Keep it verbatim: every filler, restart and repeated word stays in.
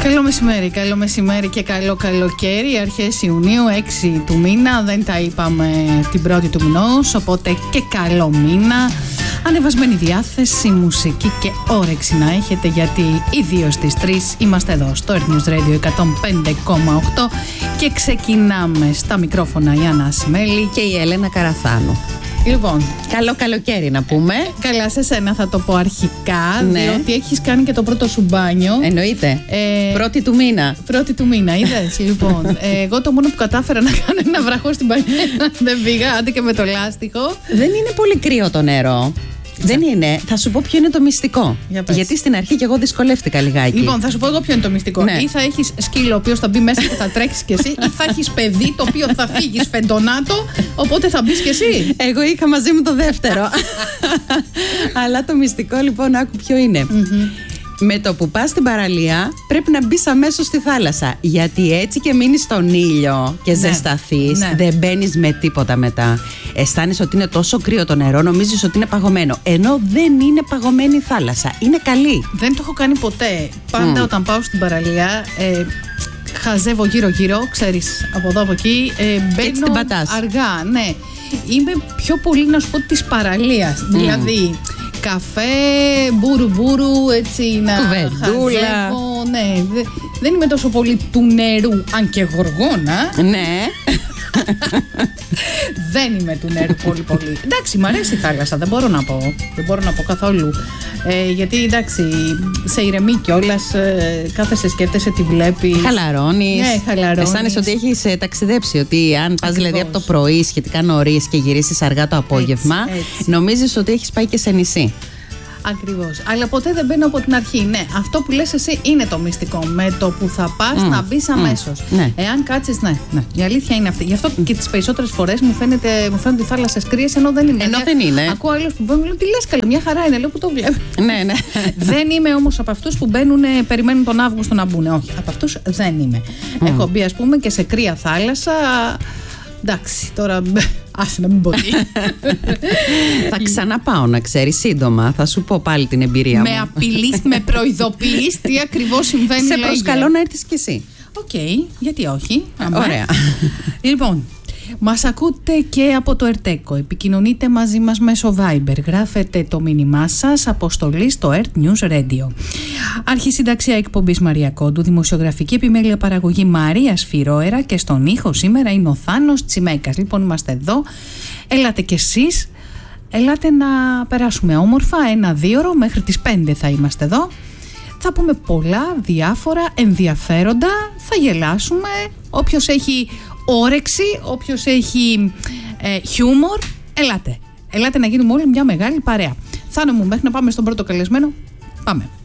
Καλό μεσημέρι, καλό μεσημέρι και καλό καλοκαίρι. Αρχές Ιουνίου, έξι του μήνα. Δεν τα είπαμε την πρώτη του μηνός, οπότε και καλό μήνα. Ανεβασμένη διάθεση, μουσική και όρεξη να έχετε, γιατί ιδίως στις τρεις είμαστε εδώ στο Earth News Radio εκατόν πέντε κόμμα οκτώ και ξεκινάμε στα μικρόφωνα η Άννα Ασημέλη και η Έλενα Καραθάνου. Λοιπόν, καλό καλοκαίρι να πούμε. Καλά, σε σένα θα το πω αρχικά, ναι. Διότι έχεις κάνει και το πρώτο σου μπάνιο. Εννοείται. Ε, πρώτη του μήνα. Πρώτη του μήνα, είδες. Λοιπόν, ε, εγώ το μόνο που κατάφερα να κάνω είναι να βραχώ στην πανιέρα. Δεν πήγα, άντε και με το λάστιχο. Δεν είναι πολύ κρύο το νερό. Δεν είναι. Θα σου πω ποιο είναι το μυστικό. Για Γιατί στην αρχή και εγώ δυσκολεύτηκα λιγάκι. Λοιπόν, θα σου πω εγώ ποιο είναι το μυστικό. Ναι. Ή θα έχεις σκύλο ο οποίος θα μπει μέσα και θα τρέξεις κι εσύ, ή θα έχεις παιδί το οποίο θα φύγει φεντονάτο, οπότε θα μπεις κι εσύ. Εγώ είχα μαζί μου το δεύτερο. Αλλά το μυστικό λοιπόν, άκου ποιο είναι. Mm-hmm. Με το που πας στην παραλία πρέπει να μπεις αμέσως στη θάλασσα. Γιατί έτσι και μείνεις στον ήλιο και ναι. ζεσταθείς, ναι. δεν μπαίνεις με τίποτα μετά. Αισθάνεσαι ότι είναι τόσο κρύο το νερό, νομίζεις ότι είναι παγωμένο. Ενώ δεν είναι παγωμένη η θάλασσα. Είναι καλή. Δεν το έχω κάνει ποτέ. Πάντα mm. όταν πάω στην παραλία, ε, χαζεύω γύρω-γύρω, ξέρεις, από εδώ από εκεί. Ε, μπαίνω αργά, ναι. Είμαι πιο πολύ, να σου πω, της παραλίας. Mm. Δηλαδή. Καφέ, μπούρου μπούρου, έτσι να χαζεύω, ναι, δε, δεν είμαι τόσο πολύ του νερού, αν και γοργόνα. Ναι. Δεν είμαι του νερού πολύ πολύ. Εντάξει, μ' αρέσει η θάλασσα, δεν μπορώ να πω, δεν μπορώ να πω καθόλου. Ε, γιατί εντάξει, σε ηρεμεί κιόλας, ε, κάθεσαι, σκέφτεσαι, τη βλέπεις. Χαλαρώνεις. Ναι, χαλαρώνεις. Αισθάνεσαι ότι έχεις ε, ταξιδέψει, ότι αν πας δηλαδή από το πρωί σχετικά νωρίς και γυρίσεις αργά το απόγευμα, έτσι, έτσι. νομίζεις ότι έχεις πάει και σε νησί. Ακριβώς. Αλλά ποτέ δεν μπαίνω από την αρχή. Ναι, αυτό που λες εσύ είναι το μυστικό. Με το που θα πας mm. να μπεις αμέσως. Mm. Ναι. Εάν κάτσεις, ναι, ναι. Η αλήθεια είναι αυτή. Γι' αυτό και τις περισσότερες φορές μου, φαίνεται, μου φαίνονται οι θάλασσες κρύες, ενώ δεν είναι. Ενώ δεν είναι. Ακούω άλλους που μπαίνουν, λέω τι λες, καλά, μια χαρά είναι, λέω που το βλέπω. Ναι, ναι. Δεν είμαι όμως από αυτούς που μπαίνουν, περιμένουν τον Αύγουστο να μπουν. Όχι, από αυτούς δεν είμαι. Mm. Έχω μπει, ας πούμε, και σε κρύα θάλασσα. Εντάξει, τώρα. Άσε να μην πω τι. Θα ξαναπάω, να ξέρεις, σύντομα. Θα σου πω πάλι την εμπειρία με μου. Με απειλείς, με προειδοποιείς τι ακριβώς συμβαίνει. Σε προσκαλώ να έρθεις κι εσύ. Οκ, okay, γιατί όχι. Ωραία. Λοιπόν, μας ακούτε και από το Ερτέκο. Επικοινωνείτε μαζί μας μέσω Viber. Γράφετε το μήνυμά σας, αποστολή στο Earth News Radio. Αρχισυνταξία εκπομπής Μαρία Κόντου, δημοσιογραφική επιμέλεια παραγωγή Μαρία Σφυρόερα και στον ήχο σήμερα είναι ο Θάνος Τσιμέκας. Λοιπόν, είμαστε εδώ. Ελάτε κι εσείς. Ελάτε να περάσουμε όμορφα ένα-δύο ώρο, μέχρι τις πέντε θα είμαστε εδώ. Θα πούμε πολλά, διάφορα, ενδιαφέροντα, θα γελάσουμε. Όποιος έχει όρεξη, όποιος έχει ε, χιούμορ, ελάτε. Ελάτε να γίνουμε όλοι μια μεγάλη παρέα. Θάνο μου, μέχρι να πάμε στον πρώτο καλεσμένο, πάμε.